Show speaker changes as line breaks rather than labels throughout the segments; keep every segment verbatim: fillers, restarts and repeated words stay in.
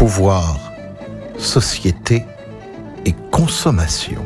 pouvoir, société et consommation.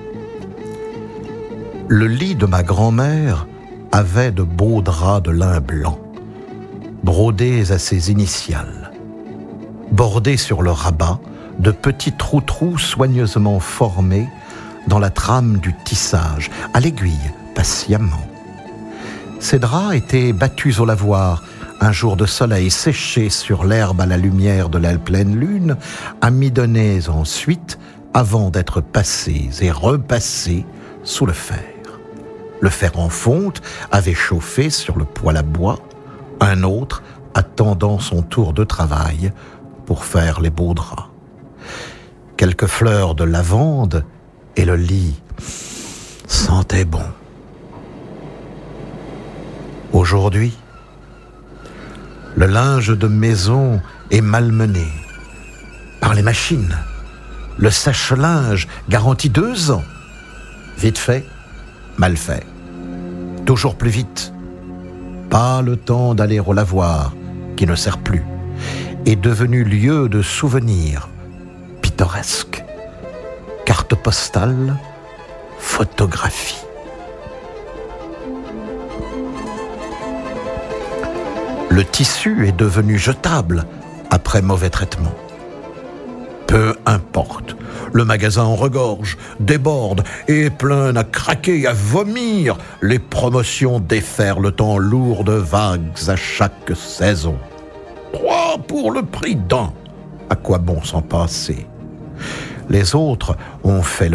Le lit de ma grand-mère avait de beaux draps de lin blanc, brodés à ses initiales, bordés sur le rabat de petits trous-trous soigneusement formés dans la trame du tissage, à l'aiguille, patiemment. Ces draps étaient battus au lavoir, un jour de soleil, séchés sur l'herbe à la lumière de la pleine lune, amidonnés ensuite avant d'être passés et repassés sous le fer. Le fer en fonte avait chauffé sur le poêle à bois, un autre attendant son tour de travail pour faire les beaux draps. Quelques fleurs de lavande et le lit sentait bon. Aujourd'hui, le linge de maison est malmené par les machines. Le sèche-linge garantit deux ans. Vite fait, mal fait. Toujours plus vite. Pas le temps d'aller au lavoir, qui ne sert plus, est devenu lieu de souvenirs pittoresques. Carte postale, photographie. Le tissu est devenu jetable après mauvais traitement. Peu importe, le magasin en regorge, déborde et est plein à craquer et à vomir. Les promotions déferlent en lourdes vagues à chaque saison. Trois pour le prix d'un. À quoi bon s'en passer ? Les autres ont fait leur